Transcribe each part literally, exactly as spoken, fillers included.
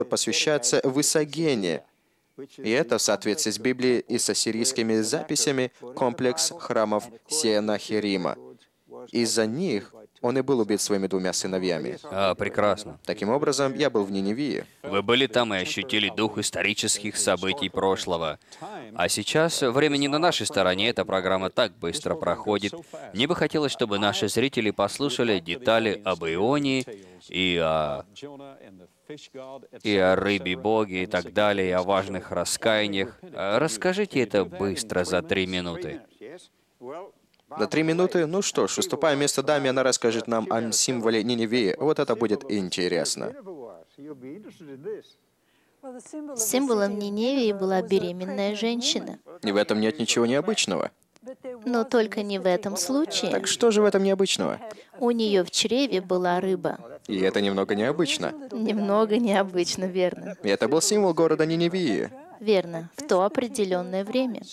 посвящается в Исогене. И это, в соответствии с Библией и с ассирийскими записями, комплекс храмов Сенахерима. Из-за них он и был убит своими двумя сыновьями. А, прекрасно. Таким образом, я был в Ниневии. Вы были там и ощутили дух исторических событий прошлого. А сейчас время не на нашей стороне, эта программа так быстро проходит. Мне бы хотелось, чтобы наши зрители послушали детали об Ионе и о, и о рыбе боге и так далее, и о важных раскаяниях. А расскажите это быстро, за три минуты. За три минуты? Ну что ж, уступая место даме, она расскажет нам о символе Ниневии. Вот это будет интересно. Символом Ниневии была беременная женщина. И в этом нет ничего необычного. Но только не в этом случае. Так что же в этом необычного? У нее в чреве была рыба. И это немного необычно. Немного необычно, верно? И это был символ города Ниневии. Верно, в то определенное время.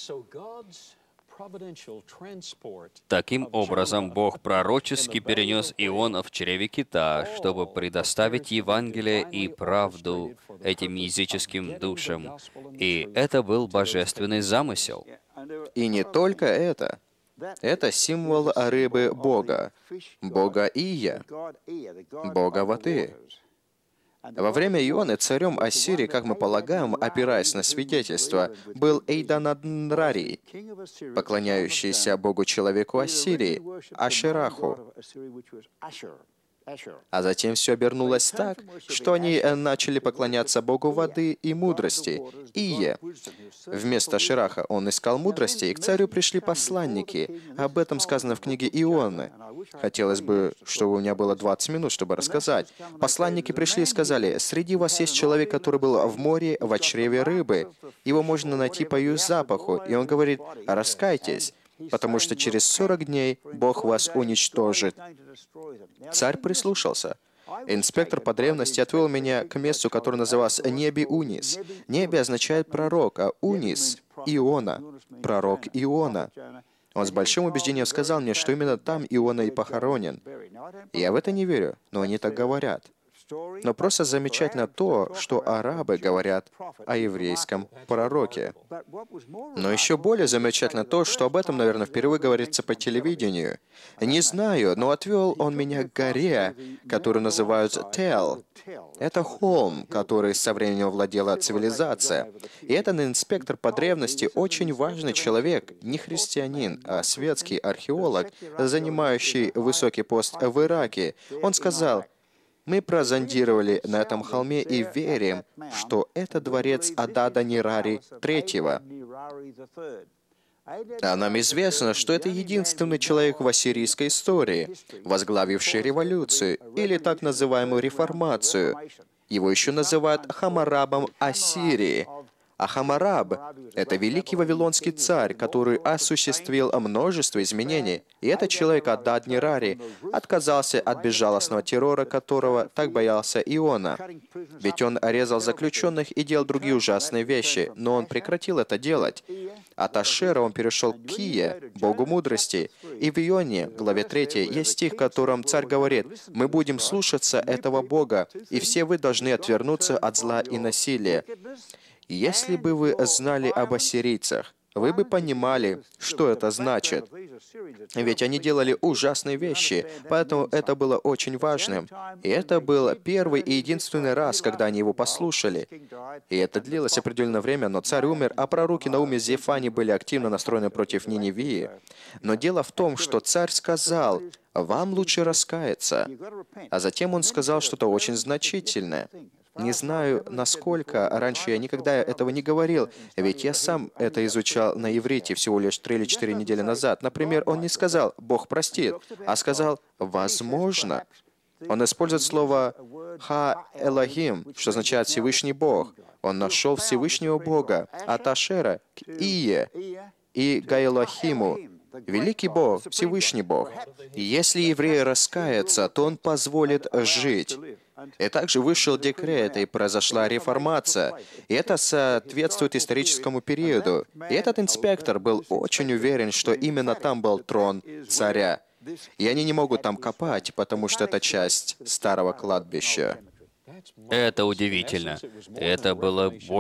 Таким образом, Бог пророчески перенес Иона в чреве кита, чтобы предоставить Евангелие и правду этим языческим душам. И это был божественный замысел. И не только это. Это символ рыбы Бога, Бога Ия, Бога воды. Во время Ионы царем Ассирии, как мы полагаем, опираясь на свидетельство, был Эйдананрарий, поклоняющийся Богу-человеку Ассирии, Ашераху. А затем все обернулось так, что они начали поклоняться Богу воды и мудрости, Ие. Вместо Шираха он искал мудрости, и к царю пришли посланники. Об этом сказано в книге Ионы. Хотелось бы, чтобы у меня было двадцать минут, чтобы рассказать. Посланники пришли и сказали: «Среди вас есть человек, который был в море, в чреве рыбы. Его можно найти по ее запаху». И он говорит: «Раскайтесь, потому что через сорок дней Бог вас уничтожит». Царь прислушался. Инспектор по древности отвел меня к месту, которое называлось Неби Унис. Неби означает пророк, а Унис — Иона, пророк Иона. Он с большим убеждением сказал мне, что именно там Иона и похоронен. Я в это не верю, но они так говорят. Но просто замечательно то, что арабы говорят о еврейском пророке. Но еще более замечательно то, что об этом, наверное, впервые говорится по телевидению. Не знаю, но отвел он меня к горе, которую называют Тел. Это холм, который со временем владела цивилизация. И этот инспектор по древности очень важный человек, не христианин, а светский археолог, занимающий высокий пост в Ираке. Он сказал: «Мы прозондировали на этом холме и верим, что это дворец Адада Нирари третьего. А нам известно, что это единственный человек в ассирийской истории, возглавивший революцию, или так называемую реформацию. Его еще называют Хаммурабом Ассирии. А Хаммураб — это великий вавилонский царь, который осуществил множество изменений. И этот человек Адад Нирари отказался от безжалостного террора, которого так боялся Иона. Ведь он резал заключенных и делал другие ужасные вещи, но он прекратил это делать. От Ашера он перешел к Ие, богу мудрости. И в Ионе, главе третьей, есть стих, в котором царь говорит: «Мы будем слушаться этого бога, и все вы должны отвернуться от зла и насилия». Если бы вы знали об ассирийцах, вы бы понимали, что это значит. Ведь они делали ужасные вещи, поэтому это было очень важным. И это был первый и единственный раз, когда они его послушали. И это длилось определенное время, но царь умер, а пророки Наум и Зефани были активно настроены против Ниневии. Но дело в том, что царь сказал: «Вам лучше раскаяться». А затем он сказал что-то очень значительное. Не знаю, насколько, раньше я никогда этого не говорил, ведь я сам это изучал на иврите всего лишь три или четыре недели назад. Например, он не сказал «Бог простит», а сказал «возможно». Он использует слово «ха-элохим», что означает «Всевышний Бог». Он нашел Всевышнего Бога от Ашера к Ие и Гаэлохиму. Великий Бог, Всевышний Бог. И если евреи раскаются, то Он позволит жить. И также вышел декрет, и произошла реформация. И это соответствует историческому периоду. И этот инспектор был очень уверен, что именно там был трон царя. И они не могут там копать, потому что это часть старого кладбища. Это удивительно. Это было